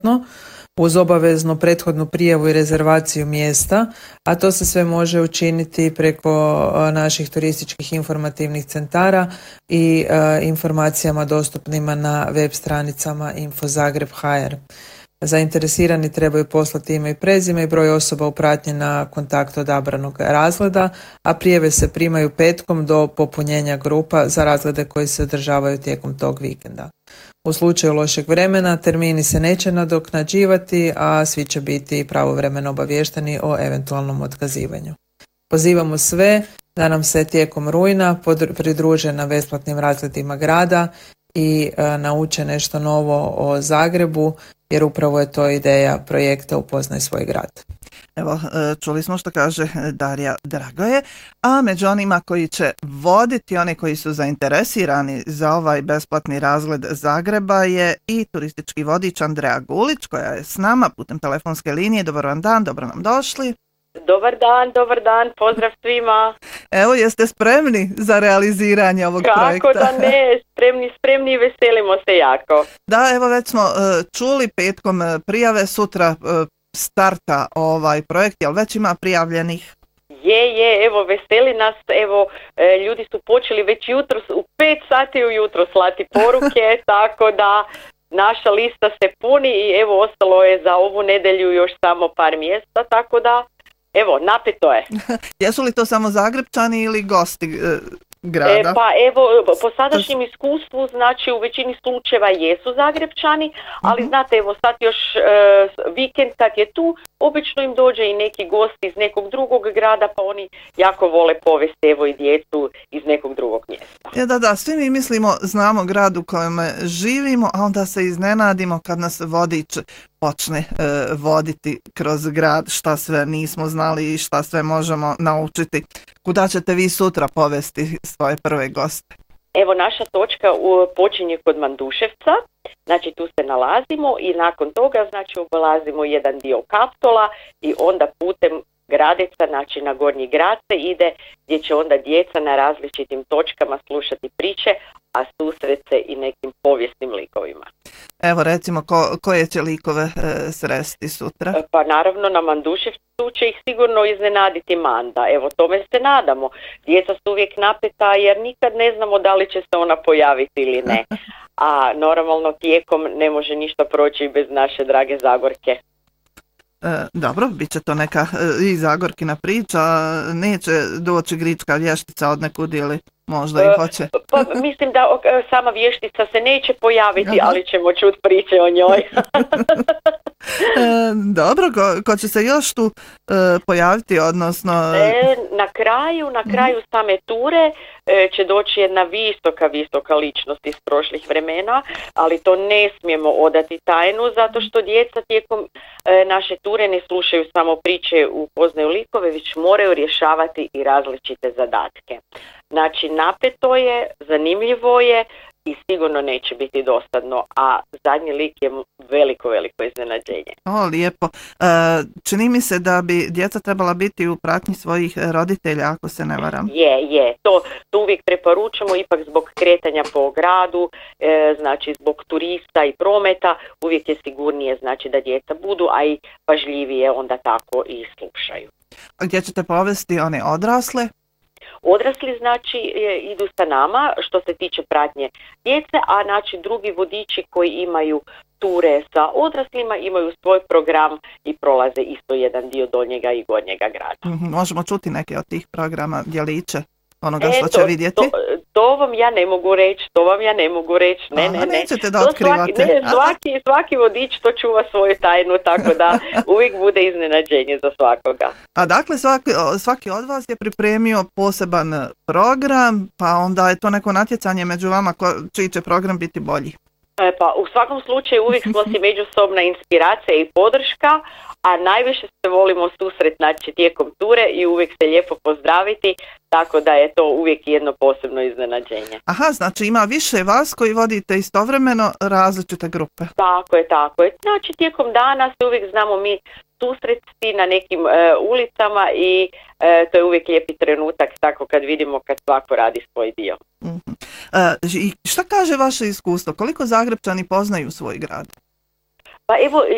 besplatno uz obaveznu prethodnu prijavu i rezervaciju mjesta, a to se sve može učiniti preko naših turističkih informativnih centara i informacijama dostupnima na web stranicama info-zagreb.hr. Zainteresirani trebaju poslati ime i prezime i broj osoba u pratnji na kontakt odabranog razgleda, a prijave se primaju petkom do popunjenja grupa za razglede koji se održavaju tijekom tog vikenda. U slučaju lošeg vremena termini se neće nadoknađivati, a svi će biti pravovremeno obaviješteni o eventualnom otkazivanju. Pozivamo sve da nam se tijekom rujna pridruže na besplatnim razgledima grada i nauče nešto novo o Zagrebu, jer upravo je to ideja projekta Upoznaj svoj grad. Evo, čuli smo što kaže Darija Dragoje, a među onima koji će voditi, oni koji su zainteresirani za ovaj besplatni razgled Zagreba je i turistički vodič Andreja Gulić, koja je s nama putem telefonske linije. Dobar vam dan, dobro nam došli. Dobar dan, pozdrav svima. Evo, jeste spremni za realiziranje ovog projekta? Kako da ne, spremni i veselimo se jako. Da, evo već smo čuli petkom prijave, sutra starta ovaj projekt, jel već ima prijavljenih? Je, evo veseli nas, evo ljudi su počeli već jutros, u 5 sati ujutro slati poruke, tako da naša lista se puni i evo ostalo je za ovu nedjelju još samo par mjesta, tako da evo, napeto je. Jesu li to samo Zagrebčani ili gosti grada? Pa evo, po sadašnjem iskustvu, znači u većini slučajeva jesu Zagrebčani, ali znate, evo sad još vikend kad je tu, obično im dođe i neki gosti iz nekog drugog grada, pa oni jako vole povesti evo i djecu iz nekog drugog mjesta. Da, svi mi mislimo, znamo grad u kojem živimo, a onda se iznenadimo kad nas vodič počne voditi kroz grad, šta sve nismo znali i šta sve možemo naučiti. Kuda ćete vi sutra povesti svoje prve goste? Evo, naša točka počinje kod Manduševca, znači tu se nalazimo i nakon toga znači obilazimo jedan dio Kaptola i onda putem Gradeca, znači na Gornji grad se ide, gdje će onda djeca na različitim točkama slušati priče, a susret se i nekim povijesnim likovima. Evo recimo, koje će likove sresti sutra? Pa naravno na Manduševcu će ih sigurno iznenaditi Manda, evo tome se nadamo. Djeca su uvijek napeta jer nikad ne znamo da li će se ona pojaviti ili ne. A normalno tijekom ne može ništa proći bez naše drage Zagorke. Dobro, bit će to neka i Zagorkina priča, neće doći Grička vještica od nekud ili možda i hoće? Pa mislim da sama vještica se neće pojaviti, ali ćemo čuti priče o njoj. Dobro, ko će se još tu pojaviti, odnosno... Na kraju same ture će doći jedna visoka ličnost iz prošlih vremena, ali to ne smijemo odati tajnu, zato što djeca tijekom naše ture ne slušaju samo priče, upoznaju likove, već moraju rješavati i različite zadatke. Znači, napeto je, zanimljivo je i sigurno neće biti dosadno, a zadnji lik je veliko iznenađenje. O, lijepo. Čini mi se da bi djeca trebala biti u pratnji svojih roditelja, ako se ne varam. Je. To uvijek preporučamo, ipak zbog kretanja po gradu, znači zbog turista i prometa, uvijek je sigurnije znači da djeca budu, a i pažljivije onda tako i slušaju. A gdje ćete povesti one odrasle? Odrasli znači idu sa nama što se tiče pratnje djece, a znači drugi vodiči koji imaju ture sa odraslima imaju svoj program i prolaze isto jedan dio Donjega i Gornjega grada. Možemo čuti neke od tih programa, djeliće onoga što će vidjeti? To vam ja ne mogu reći. Ne. Nećete da otkrivate. Svaki vodič to čuva svoju tajnu, tako da uvijek bude iznenađenje za svakoga. A dakle, svaki od vas je pripremio poseban program, pa onda je to neko natjecanje među vama čiji će program biti bolji. Pa u svakom slučaju uvijek smo si međusobna inspiracija i podrška, a najviše se volimo susret znači tijekom ture i uvijek se lijepo pozdraviti, tako da je to uvijek jedno posebno iznenađenje. Aha, znači ima više vas koji vodite istovremeno različite grupe. Tako je. Znači tijekom dana se uvijek znamo mi susresti na nekim ulicama i to je uvijek lijepi trenutak tako kad vidimo kad svako radi svoj dio. I šta kaže vaše iskustvo? Koliko Zagrebčani poznaju svoj grad? Pa evo,